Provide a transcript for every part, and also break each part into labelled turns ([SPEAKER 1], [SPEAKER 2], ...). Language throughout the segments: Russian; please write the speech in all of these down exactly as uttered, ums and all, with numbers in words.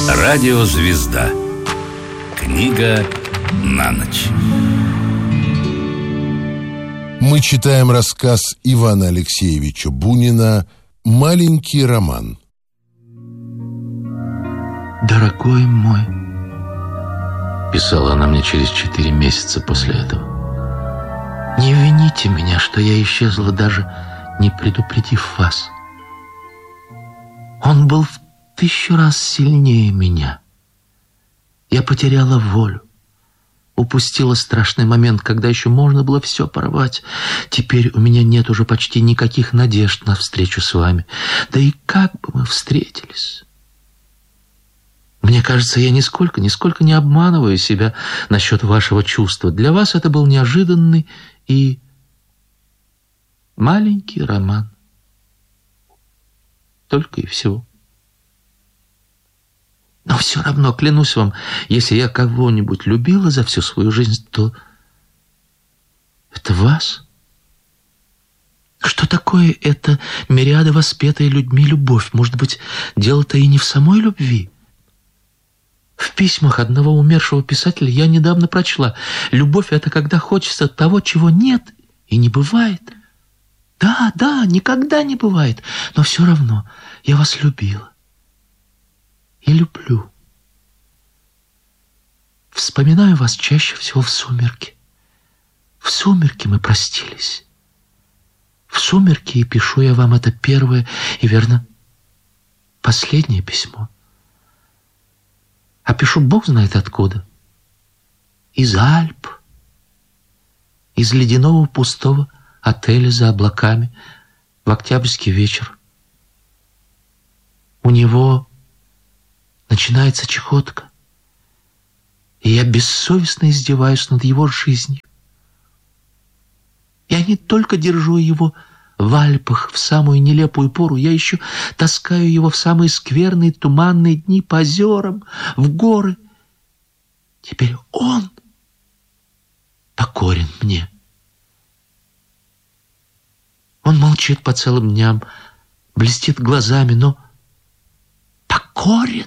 [SPEAKER 1] Радиозвезда. Книга на ночь.
[SPEAKER 2] Мы читаем рассказ Ивана Алексеевича Бунина «Маленький роман».
[SPEAKER 3] «Дорогой мой», писала она мне через четыре месяца после этого, «не вините меня, что я исчезла, даже не предупредив вас. Он был в тысячу раз сильнее меня. Я потеряла волю, упустила страшный момент, когда еще можно было все порвать. Теперь у меня нет уже почти никаких надежд на встречу с вами. Да и как бы мы встретились? Мне кажется, я нисколько, нисколько не обманываю себя насчет вашего чувства. Для вас это был неожиданный и маленький роман. Только и всего. Но все равно, клянусь вам, если я кого-нибудь любила за всю свою жизнь, то это вас. Что такое эта мириада воспетая людьми любовь? Может быть, дело-то и не в самой любви? В письмах одного умершего писателя я недавно прочла: любовь — это когда хочется того, чего нет и не бывает. Да, да, никогда не бывает, но все равно я вас любила. И люблю. Вспоминаю вас чаще всего в сумерки. В сумерки мы простились. В сумерки и пишу я вам это первое и, верно, последнее письмо. А пишу бог знает откуда. Из Альп. Из ледяного пустого отеля за облаками в октябрьский вечер. У него начинается чехотка, и я бессовестно издеваюсь над его жизнью. Я не только держу его в Альпах в самую нелепую пору, я еще таскаю его в самые скверные туманные дни по озерам, в горы. Теперь он покорен мне. Он молчит по целым дням, блестит глазами, но покорен.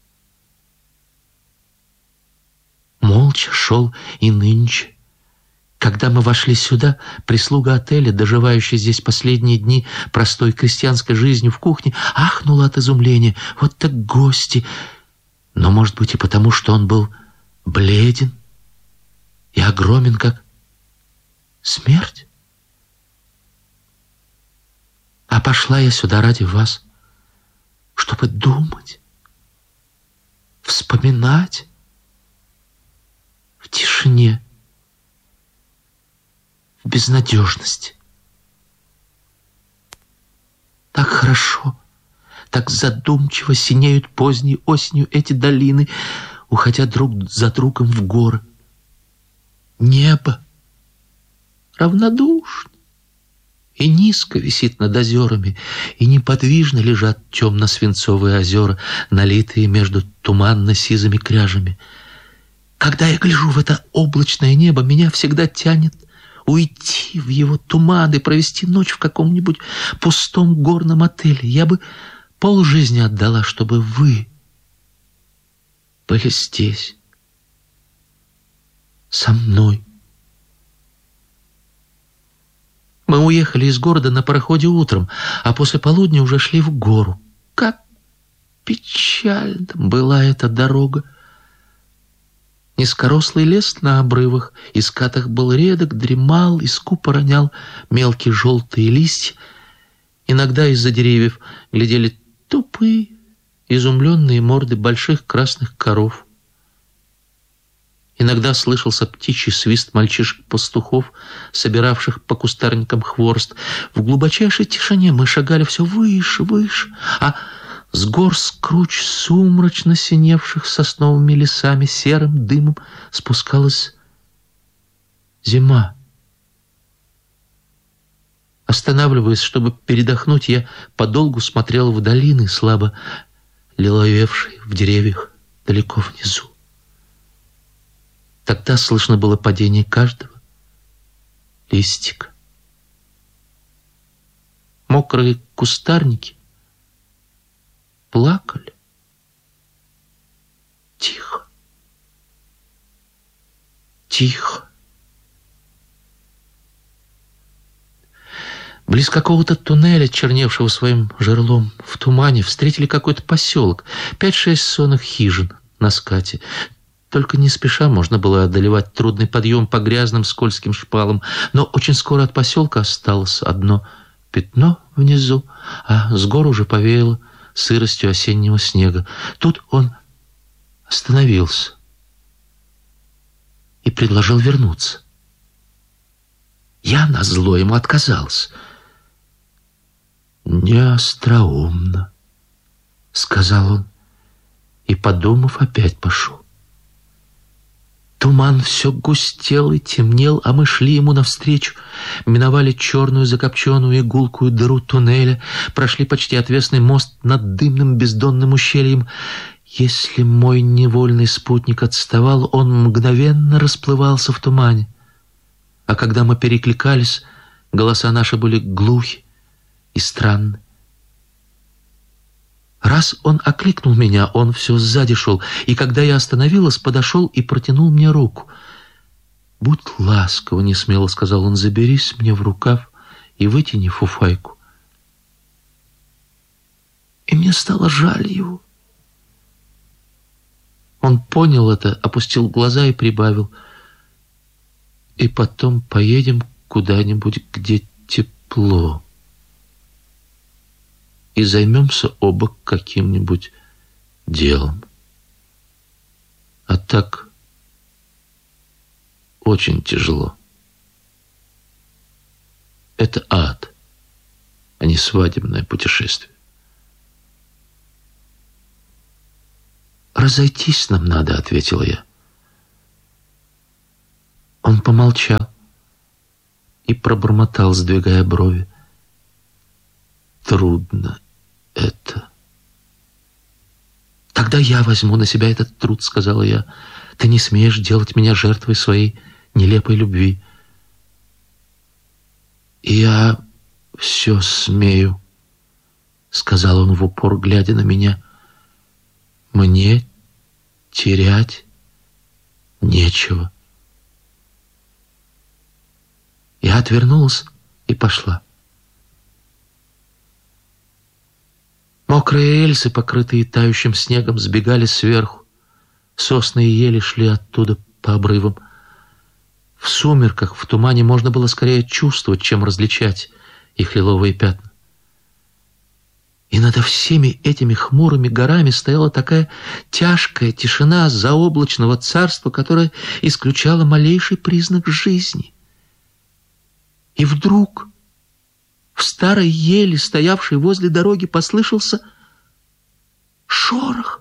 [SPEAKER 3] Молча шел и нынче. Когда мы вошли сюда, прислуга отеля, доживающая здесь последние дни простой крестьянской жизнью в кухне, ахнула от изумления. Вот так гости! Но, может быть, и потому, что он был бледен и огромен, как смерть. А пошла я сюда ради вас, чтобы думать, вспоминать в тишине, в безнадежности. Так хорошо, так задумчиво синеют поздней осенью эти долины, уходя друг за другом в горы. Небо равнодушно и низко висит над озерами, и неподвижно лежат темно-свинцовые озера, налитые между туманно-сизыми кряжами. Когда я гляжу в это облачное небо, меня всегда тянет уйти в его туман и провести ночь в каком-нибудь пустом горном отеле. Я бы полжизни отдала, чтобы вы были здесь, со мной. Мы уехали из города на пароходе утром, а после полудня уже шли в гору. Как печально была эта дорога! Низкорослый лес на обрывах и скатах был редок, дремал и скупо ронял мелкие желтые листья. Иногда из-за деревьев глядели тупые, изумленные морды больших красных коров. Иногда слышался птичий свист мальчишек-пастухов, собиравших по кустарникам хворост. В глубочайшей тишине мы шагали все выше, выше, а с гор с круч сумрачно синевших сосновыми лесами серым дымом спускалась зима. Останавливаясь, чтобы передохнуть, я подолгу смотрел в долины, слабо лиловевшие в деревьях далеко внизу. Тогда слышно было падение каждого листика. Мокрые кустарники плакали. тихо. Близ какого-то туннеля, черневшего своим жерлом в тумане, встретили какой-то поселок. Пять-шесть сонных хижин на скате. Только не спеша можно было одолевать трудный подъем по грязным скользким шпалам. Но очень скоро от поселка осталось одно пятно внизу, а с гор уже повеяло сыростью осеннего снега. Тут он остановился и предложил вернуться. Я назло ему отказался. «Неостроумно», — сказал он, и, подумав, опять пошел. Туман все густел и темнел, а мы шли ему навстречу, миновали черную закопченную игулкую дыру туннеля, прошли почти отвесный мост над дымным бездонным ущельем. Если мой невольный спутник отставал, он мгновенно расплывался в тумане. А когда мы перекликались, голоса наши были глухи и странны. Раз он окликнул меня, он все сзади шел, и когда я остановилась, подошел и протянул мне руку. «Будь ласкова», — несмело сказал он, — «заберись мне в рукав и вытяни фуфайку». И мне стало жаль его. Он понял это, опустил глаза и прибавил: «И потом поедем куда-нибудь, где тепло, и займемся оба каким-нибудь делом. А так очень тяжело. Это ад, а не свадебное путешествие. «Разойтись нам надо», — ответила я. Он помолчал и пробормотал, сдвигая брови: «Трудно это». «Тогда я возьму на себя этот труд», — сказала я. «Ты не смеешь делать меня жертвой своей нелепой любви». «Я все смею», — сказал он в упор, глядя на меня. «Мне терять нечего». Я отвернулась и пошла. Мокрые рельсы, покрытые тающим снегом, сбегали сверху. Сосны и ели шли оттуда по обрывам. В сумерках, в тумане можно было скорее чувствовать, чем различать их лиловые пятна. И над всеми этими хмурыми горами стояла такая тяжкая тишина заоблачного царства, которая исключала малейший признак жизни. И вдруг в старой ели, стоявшей возле дороги, послышался шорох.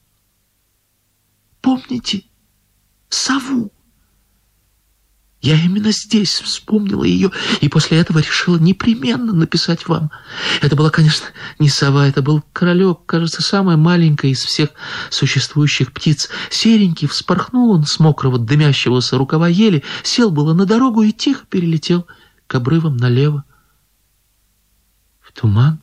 [SPEAKER 3] Помните сову? Я именно здесь вспомнила ее, и после этого решила непременно написать вам. Это была, конечно, не сова, это был королек, кажется, самая маленькая из всех существующих птиц. Серенький, вспорхнул он с мокрого дымящегося рукава ели, сел было на дорогу и тихо перелетел к обрывам налево, в туман.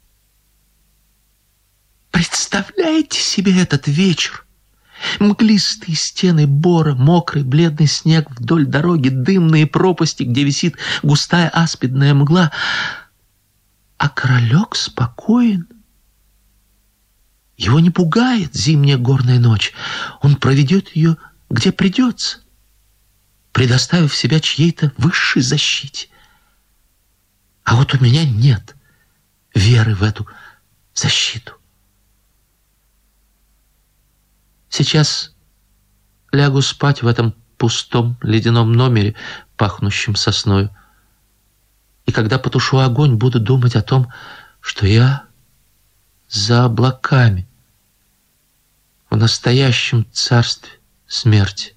[SPEAKER 3] Представляете себе этот вечер? Мглистые стены бора, мокрый бледный снег вдоль дороги, дымные пропасти, где висит густая аспидная мгла. А королек спокоен. Его не пугает зимняя горная ночь. Он проведет ее, где придется, предоставив себя чьей-то высшей защите. А вот у меня нет веры в эту защиту. Сейчас лягу спать в этом пустом ледяном номере, пахнущем сосною. И когда потушу огонь, буду думать о том, что я за облаками, в настоящем царстве смерти.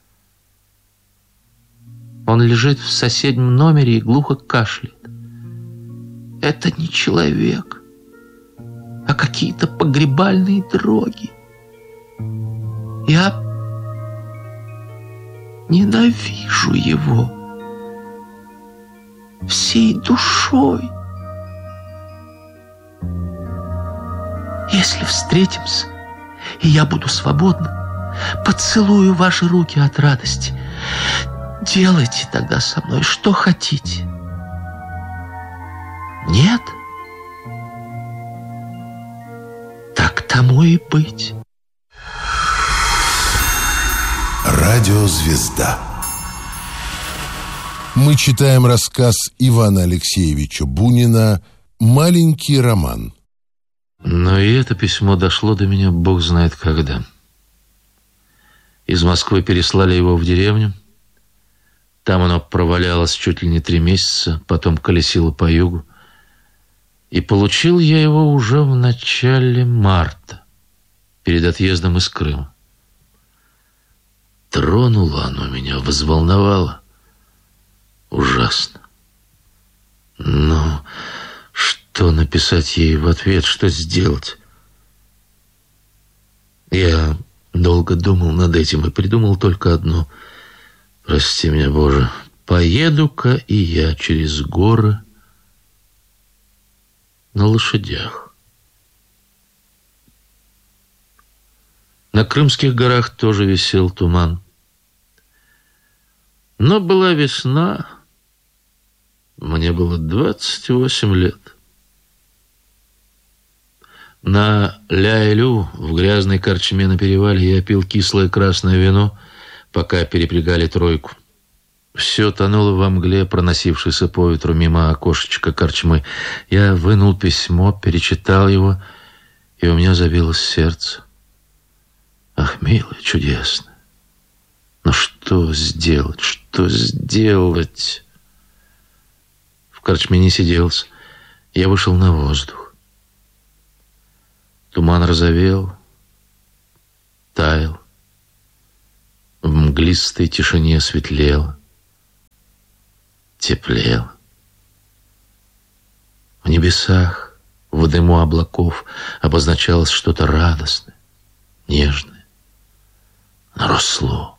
[SPEAKER 3] Он лежит в соседнем номере и глухо кашляет. Это не человек, а какие-то погребальные дроги. Я ненавижу его всей душой. Если встретимся, и я буду свободна, поцелую ваши руки от радости, делайте тогда со мной что хотите. Нет? Так тому и быть.
[SPEAKER 2] Радиозвезда. Мы читаем рассказ Ивана Алексеевича Бунина «Маленький роман».
[SPEAKER 3] Но и это письмо дошло до меня бог знает когда. Из Москвы переслали его в деревню. Там оно провалялось чуть ли не три месяца, потом колесило по югу. И получил я его уже в начале марта, перед отъездом из Крыма. Тронуло оно меня, взволновало. Ужасно. Но что написать ей в ответ, что сделать? Я долго думал над этим и придумал только одно. Прости меня, Боже, поеду-ка и я через горы на лошадях. На Крымских горах тоже висел туман. Но была весна, мне было двадцать восемь лет. На Ля-Элю в грязной корчме на перевале я пил кислое красное вино, пока перепрягали тройку. Все тонуло во мгле, проносившейся по ветру мимо окошечка корчмы. Я вынул письмо, перечитал его, и у меня забилось сердце. Ах, милое, чудесно! Но что сделать, что сделать? В корчме не сиделся. Я вышел на воздух. Туман розовел, таял. В мглистой тишине светлело, теплело. В небесах, в дыму облаков обозначалось что-то радостное, нежное. Наросло.